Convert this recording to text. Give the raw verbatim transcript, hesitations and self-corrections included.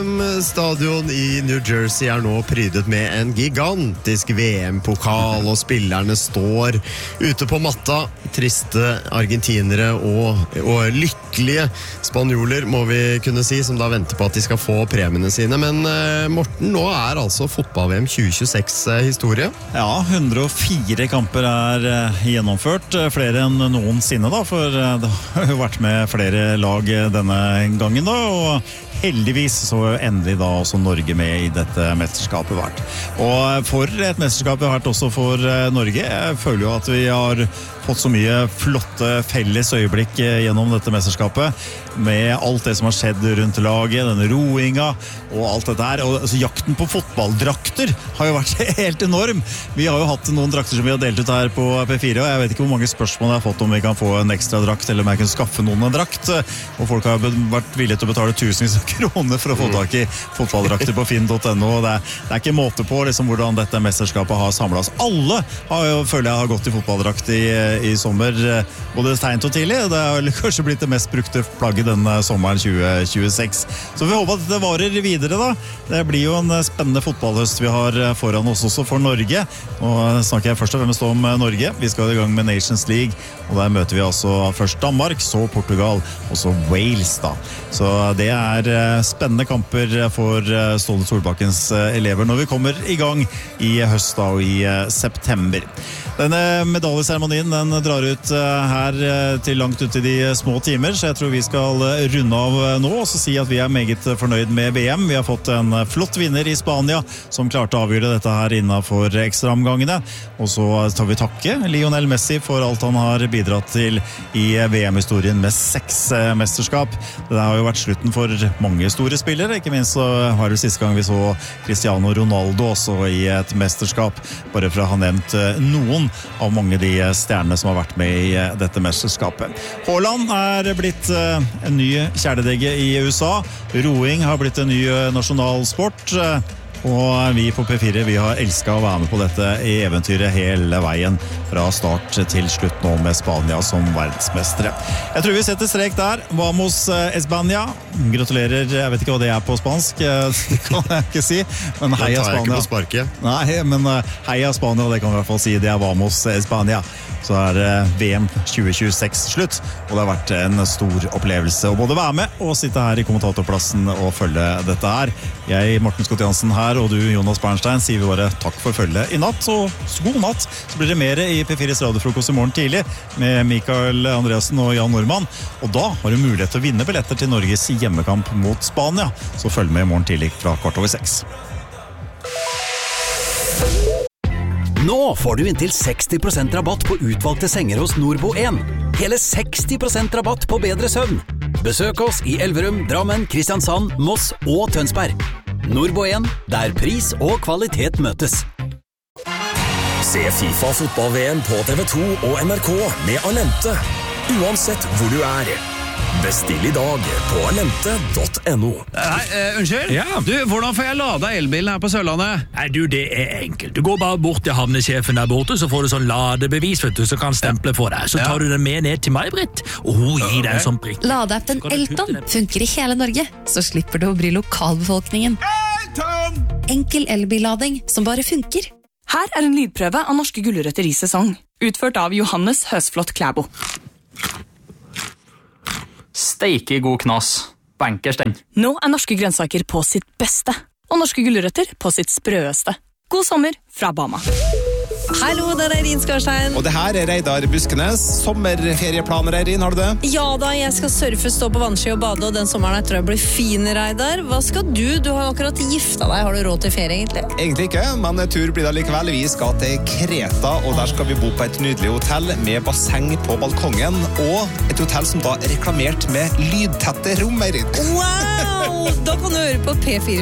Stadion i New Jersey er nå prydet med en gigantisk V M-pokal, og spillerne står ute på matta. Triste argentinere og, og lykkelige spanjoler, må vi kunne si, som da venter på at de skal få premiene sine. Men eh, Morten, nå er altså fotball-V M tjue tjueseks eh, historie. Ja, hundre og fire kamper er eh, gjennomført, flere enn noensinne da, for eh, det har jo vært med flere lag denne gangen da, og heldigvis så endelig da også Norge med i dette mesterskapet vært. Og for et mesterskap vi har vært også for Norge, jeg føler jo at vi har fått så mye flotte felles øyeblikk gjennom dette mesterskapet, med alt det som har skjedd rundt laget, denne roinga og alt dette her. Og altså, jakten på fotballdrakter har jo vært helt enorm. Vi har jo hatt noen drakter som vi har delt ut her på P fire, og jeg vet ikke hvor mange spørsmål jeg har fått om vi kan få en ekstra drakt, eller om jeg kan skaffe noen en drakt. Og folk har vært villige til å betale tusenvis av kroner for å få tak i fotballdrakter på finn punktum no. Det er, det er ikke måte på liksom, hvordan dette mesterskapet har samlet oss. Alle har jo, føler jeg, har gått i fotballdrakt i, i sommer, både sent og tidlig. Det har kanskje blitt det mest brukte plagget denne sommeren tjue tjueseks. Så vi håper at det varer videre da. Det blir jo en spennende fotballhøst vi har foran oss også for Norge. Nå snakker jeg først og fremst om Norge. Vi skal i gang med Nations League, og der møter vi altså først Danmark, så Portugal, og så Wales da. Så det er spennende kamper for Ståle Solbakkens elever når vi kommer i gang i høst da, og i september. Denne medaljeseremonien den drar ut her til langt ut i de små timer, så jeg tror vi skal runde av nå og så si at vi er meget fornøyd med V M. Vi har fått en flott vinner i Spania som klarte å avgjøre dette her innenfor ekstraomgangene, og så tar vi takke Lionel Messi for alt han har bidratt til i V M-historien med seks mesterskap. Det har jo vært slutten for mange store spillere, ikke minst så har det siste gang vi så Cristiano Ronaldo også i et mesterskap, bare for å ha nevnt noen av mange de stjernene som har vært med i dette mesterskapet. Haaland er blitt en ny kjæledegge i U S A. Roing har blitt en ny nasjonalsport. Og vi på P fire, vi har elsket å være med på dette eventyret hele veien fra start til slutt nå med Spania som verdensmestere. Jeg tror vi setter strek der. Vamos España. Gratulerer, jeg vet ikke hva det er på spansk, det kan jeg ikke si, men heia Spania. Den tar jeg ikke på sparket. Nei, men heia Spania, det kan vi i hvert fall si, det er Vamos España. Så er V M tjue tjueseks slutt, og det har vært en stor opplevelse å både være med og sitte her i kommentatorplassen og følge dette her. Jeg, Morten Scott Jansen her, og du, Jonas Bernstein, sier vi bare takk for følget i natt, og god natt. Så blir det mer i P fires radiofrokost i morgen tidlig med Mikael Andreasen og Jan Normann, og da har du mulighet til å vinne billetter til Norges hjemmekamp mot Spania. Så følg med i morgen tidlig fra kvart over seks. Nå får du inntil seksti prosent rabatt på utvalgte senger hos Norbo en. Hele seksti prosent rabatt på bedre søvn. Besøk oss i Elverum, Drammen, Kristiansand, Moss og Tønsberg. Norbo en, der pris og kvalitet møtes. Se FIFA fotball-V M på T V to og N R K med Alente. Uansett hvor du er. Bestill i dag på alente punktum no. Hei, uh, unnskyld? Ja. Du, hvordan får jeg lada elbilen her på Sørlandet? Nei, du, det er enkelt. Du går bare bort til havnesjefen der borte, så får du sånn ladebevis, vet du, så kan stemple for deg. Så tar ja. du den med ned til meg, Britt, og hun gir okay. deg en sånn prikk. Ladeappen Elton funker i hele Norge, så slipper du å bry lokalbefolkningen. Elton! Enkel elbillading som bare funker. Her er en lydprøve av norske gulrøtter i sesong, utført av Johannes Høsflot Klæbo. Steike god knas. Bankers den. Nå er norske grønnsaker på sitt beste, og norske gulrøtter på sitt sprøeste. God sommer fra Bama. Hallo, det er Eirin Skarstein. Og det her er Reidar Buskenes. Sommerferieplaner, Eirin, har du det? Ja da, jeg skal surfe, stå på vannski og bade, og den sommeren jeg tror jeg blir fin, Reidar. Hva skal du? Du har jo akkurat gifta deg. Har du råd til ferie, egentlig? Egentlig ikke, men tur blir det likevel. Vi skal til Kreta, og der skal vi bo på et nydelig hotell med basseng på balkongen, og et hotell som da er reklamert med lydtette rom, Eirin. Wow! Da kan du høre på P fire